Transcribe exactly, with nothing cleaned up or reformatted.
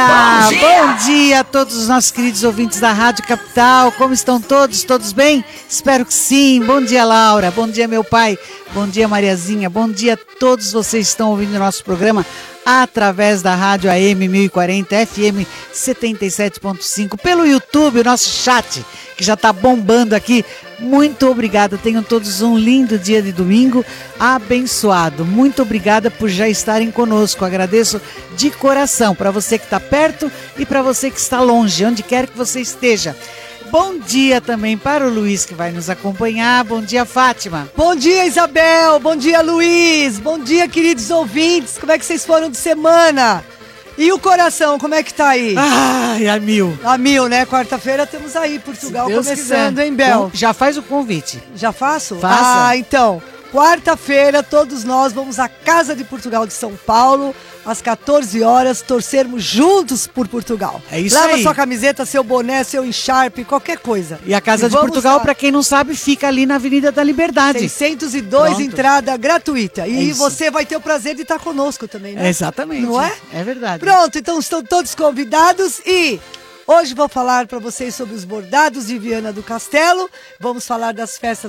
dia! Bom dia! Bom dia a todos os nossos queridos ouvintes da Rádio Capital. Como estão todos? Todos bem? Espero que sim. Bom dia, Laura. Bom dia, meu pai. Bom dia, Mariazinha. Bom dia a todos vocês que estão ouvindo o nosso programa através da rádio A M mil e quarenta, F M setenta e sete ponto cinco, pelo YouTube, o nosso chat, que já está bombando aqui. Muito obrigada, tenham todos um lindo dia de domingo, abençoado. Muito obrigada por já estarem conosco, agradeço de coração, para você que está perto e para você que está longe, onde quer que você esteja. Bom dia também para o Luiz, que vai nos acompanhar. Bom dia, Fátima. Bom dia, Isabel. Bom dia, Luiz. Bom dia, queridos ouvintes. Como é que vocês foram de semana? E o coração, como é que tá aí? Ai, a mil. A mil, né? Quarta-feira temos aí Portugal começando, quiser. Hein, Bel? Bom, já faz o convite. Já faço? Faça. Ah, então, quarta-feira todos nós vamos à Casa de Portugal de São Paulo, às quatorze horas, torcermos juntos por Portugal. É isso Leva aí. sua camiseta, seu boné, seu encharpe, qualquer coisa. E a Casa e de Portugal, para quem não sabe, fica ali na Avenida da Liberdade. seiscentos e dois, Pronto. Entrada gratuita. E É você vai ter o prazer de estar conosco também, né? É exatamente. Não é? É verdade. Pronto, então estão todos convidados e hoje vou falar para vocês sobre os bordados de Viana do Castelo. Vamos falar das festas